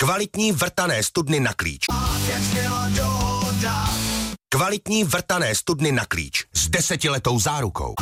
Kvalitní vrtané studny na klíč. Kvalitní vrtané studny na klíč s 10letou zárukou.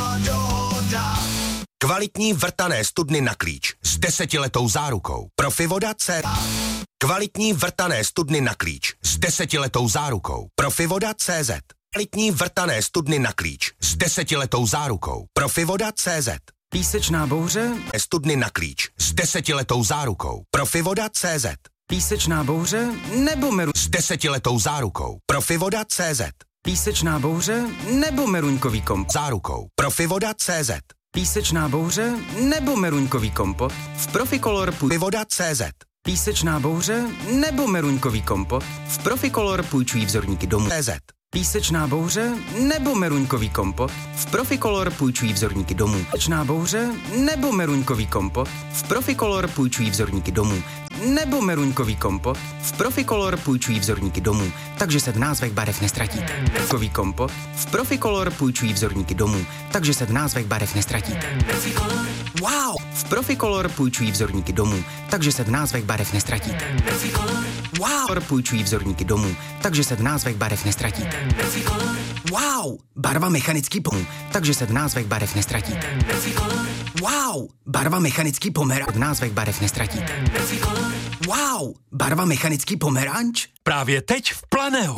Kvalitní vrtané studny na klíč s 10letou zárukou. Profivoda.cz. Kvalitní vrtané studny na klíč s 10letou zárukou. Profivoda.cz. Kvalitní vrtané studny na klíč s 10letou zárukou. Profivoda.cz. Písečná bouře. Studny na klíč s 10letou zárukou. Profivoda.cz. Písečná bouře nebo meru s 10letou zárukou. Profivoda.cz. Písečná bouře nebo meruňkový kompot. Zárukou. Profivoda.cz. Písečná bouře nebo meruňkový kompot. V Proficolor Profivoda.cz. Písečná bouře nebo meruňkový kompot. V Proficolor půjčují vzorníky domů. CZ. Písečná bouře nebo meruňkový kompot. V Proficolor půjčují vzorníky domů. Písečná bouře nebo meruňkový kompot. V Proficolor půjčují vzorníky domů. Nebo meruňkový kompot. V Proficolor půjčují vzorníky domů, takže se v názvech barev nestratíte. Meruňkový kompot. V Proficolor půjčují vzorníky domů, takže se v názvech barev nestratíte. Wow! V Proficolor půjčují vzorníky domů, takže se v názvech barev nestratíte. Wow! Půjčují vzorníky domů, takže se v názvech barev nestratíte. Wow! Barva mechanický pomů, takže se v názvech barev nestratíte. Wow! Barva mechanický pomeranč, v názvech barev nestratíte. Wow! Barva mechanický pomeranč, právě teď v Planeu.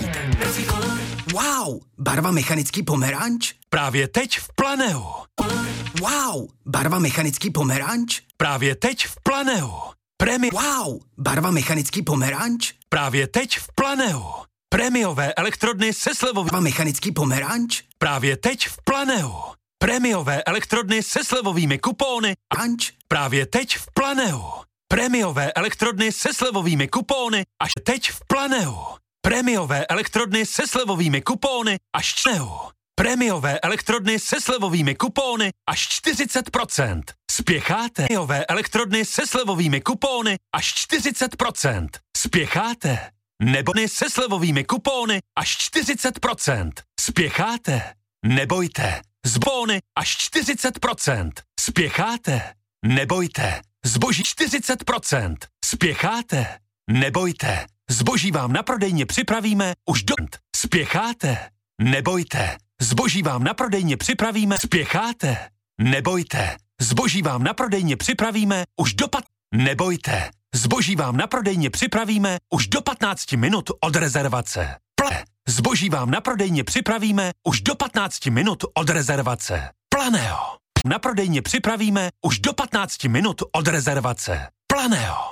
Wow! Barva mechanický pomeranč, právě teď v Planeu. Wow! Barva mechanický pomeranč, právě teď v Planeu. Wow! Barva mechanický pomeranč, právě teď v Planeu. Prémiové elektrodny se slevovým. Barva mechanický pomeranč, právě teď v Planeu. Prémiové elektrodny se slevovými kupóny. Právě teď v Planeu. Prémiové elektrodny se slevovými kupóny až teď v Planeu. Prémiové elektrodny se slevovými kupóny až čneu. Prémiové elektrodny se slevovými kupóny až 40%. Spěcháte? Prémiové elektrodny se slevovými kupóny až 40%. Spěcháte? Nebo se slevovými kupóny až 40%. Spěcháte? Nebojte. Zbóny až 40%. Spěcháte? Nebojte. Zboží 40%. Spěcháte? Nebojte. Zboží vám na prodejně připravíme už do... Spěcháte? Nebojte. Zboží vám na prodejně připravíme. Spěcháte? Nebojte. Zboží vám na prodejně připravíme už do... Nebojte. Zboží vám na prodejně připravíme už do 15 minut od rezervace. Zboží vám na prodejně připravíme už do 15 minut od rezervace. Planeo. Na prodejně připravíme už do 15 minut od rezervace. Planeo.